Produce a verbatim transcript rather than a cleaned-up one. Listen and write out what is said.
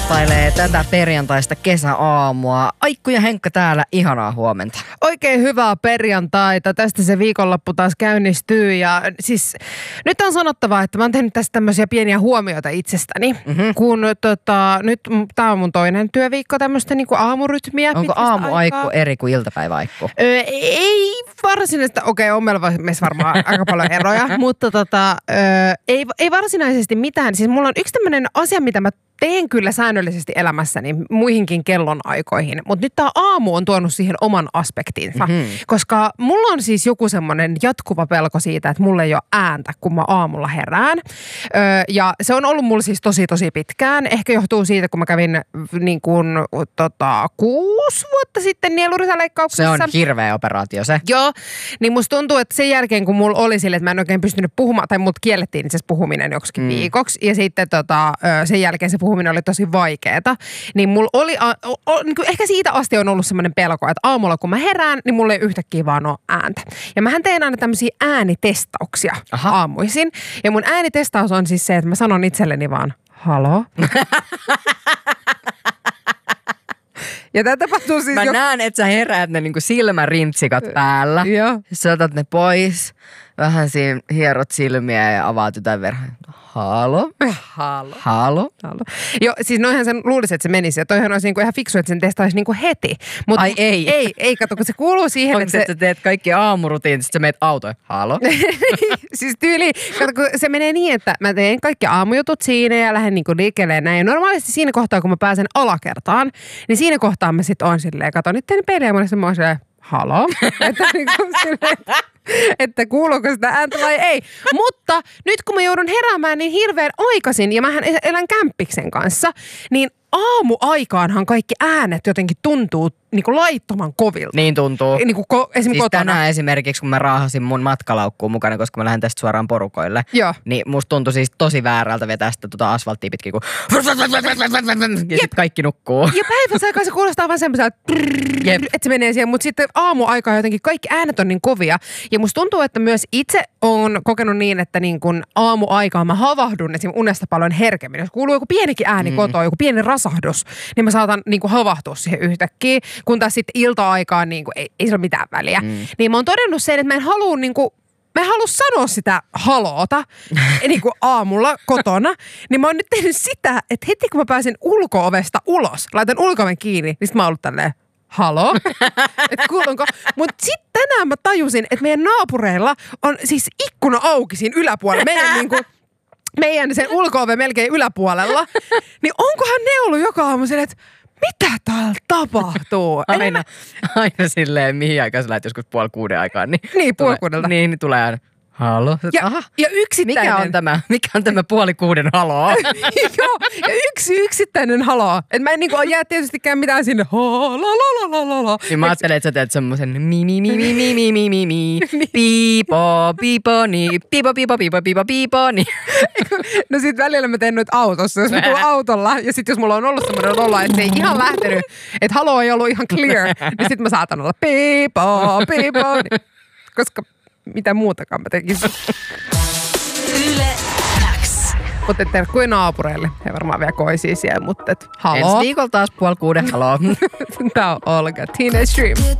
torstailee tätä perjantaista kesäaamua. Aikku ja Henkka täällä, ihanaa huomenta. Oikein hyvää perjantaita. Tästä se viikonloppu taas käynnistyy. Ja siis nyt on sanottava, että mä oon tehnyt tästä tämmöisiä pieniä huomioita itsestäni. Mm-hmm. Kun tota, nyt tää on mun toinen työviikko tämmöistä niinku aamurytmiä. Onko aamuaikku eri kuin iltapäiväaikku? Öö, ei varsinaisesti, okei okay, on meillä varmaan aika paljon eroja, mutta tota, öö, ei, ei varsinaisesti mitään. Siis mulla on yksi tämmöinen asia, mitä mä teen kyllä säännöllisesti elämässäni muihinkin kellonaikoihin, mutta nyt tämä aamu on tuonut siihen oman aspektinsa, mm-hmm. koska mulla on siis joku semmoinen jatkuva pelko siitä, että mulla ei ole ääntä, kun mä aamulla herään. Öö, ja se on ollut mulla siis tosi tosi pitkään. Ehkä johtuu siitä, kun mä kävin niin kuin tota, kuusi vuotta sitten nielurisäleikkauksessa. Se on hirveä operaatio se. Joo, niin musta tuntuu, että sen jälkeen kun mulla oli sille, että mä en oikein pystynyt puhumaan, tai mut kiellettiin itse puhuminen joksikin mm. viikoksi, ja sitten tota, sen jälkeen se puhuminen oli tosi vaikeeta, niin mulla oli, a, o, niin kuin ehkä siitä asti on ollut semmoinen pelko, että aamulla kun mä herään, niin mulla ei yhtäkkiä vaan ole ääntä. Ja mähän teen aina tämmöisiä äänitestauksia Aha. aamuisin, ja mun äänitestaus on siis se, että mä sanon itselleni vaan, halo? Ja tämä tapahtuu siis... Mä jo... näen, että sä heräät ne niinku silmärintsikat päällä. Joo. Sä otat ne pois, vähän siinä hierot silmiä ja avaat jotain verran. Halo? Halo. Halo? Halo. Joo, siis noihän sen luulisi, että se menisi. Ja toihan olisi niinku ihan fiksu, että sen testaisi niinku heti. Mut Ai ei. Ei, ei, kato, kun se kuuluu siihen, Onko että se... se... että teet kaikki aamurutiinit, sitten sä meet autoon. Halo? Siis tyyli, kato, kun se menee niin, että mä teen kaikki aamujutut siinä ja lähden niinku liikkeelle näin. Ja normaalisti siinä kohtaa, kun mä pääsen alakertaan, niin siinä kohtaa mä sit on silleen, kato nyt tein peliä, monesti mä oon silleen, halo? Että, niin kuin silleen, että kuuluuko sitä ääntä vai ei. Mutta nyt kun mä joudun heräämään niin hirveän aikaisin, ja mähän elän kämppiksen kanssa, niin aamuaikaanhan kaikki äänet jotenkin tuntuu niinku laittoman kovilta. Niin tuntuu. Niinku ko, esimerkiksi siis kotona. tänään esimerkiksi, kun mä raahasin mun matkalaukkuun mukana, koska mä lähden tästä suoraan porukoille. Joo. Niin musta tuntui siis tosi väärältä vetää sitä tota asfalttia pitkin, kun... Ja sit kaikki nukkuu. Ja päivässä aikaa se kuulostaa vaan semmoiselta, että se menee siihen, mutta sitten aamuaikaan jotenkin kaikki äänet on niin kovia. Ja musta tuntuu, että myös itse on kokenut niin, että niin kun aamuaikaan mä havahdun esimerkiksi unesta paljon herkemmin. Jos kuuluu joku pienikin ääni mm. kotoa, joku pieni rasahdus, niin mä saatan niin kuin havahtua siihen yhtäkkiä. Kun taas sitten ilta-aikaan niin kuin, ei, ei se ole mitään väliä. Mm. Niin mä oon todennut sen, että mä en halua niin kuin, mä en halua sanoa sitä haloota niin kuin aamulla kotona. Niin mä oon nyt tehnyt sitä, että heti kun mä pääsen ulko-ovesta ulos, laitan ulko-oven kiinni, niin sit mä oon ollut tälleen, halo? Että kuulunko? Mutta sitten tänään mä tajusin, että meidän naapureilla on siis ikkuna auki siinä yläpuolella. Meidän niinku... meidän sen ulko-ove melkein yläpuolella, niin onkohan ne ollut joka aamu silleen, että mitä täällä tapahtuu? Aina, aina silleen, mihin aikaan sä lähet joskus puoli kuuden aikaan. Niin, niin puoli kuudelta. Niin, niin tulee aina, halo? Ja, Aha. ja yksittäinen. Mikä on tämä? Mikä on tämä puoli kuuden halo? Joo, ja yksi yksittäinen halo. Et mä en niinku jää tietystikään mitään sinne halalalala. Niin mä ajattelen, että sä teet semmosen mi mi mi mi mi mi mi mi mi piipo piipo ni piipo piipo piipo piipo piipo ni. No sit välillä mä teen noit autossa, jos mä tuun autolla ja sit jos mulla on ollut semmoinen olo, että se ei ihan lähtenyt, että halo ei ollut ihan clear, niin sit mä saatan olla piipo piipo ni. Koska mitä muutakaan mä tekisin. Yle X. Mutta terkkuja naapureille. He varmaan vielä koisii siellä, mutta et, haloo. Ensi viikolla taas puoli kuuden, haloo. Tää on Olga, Teenage Dream.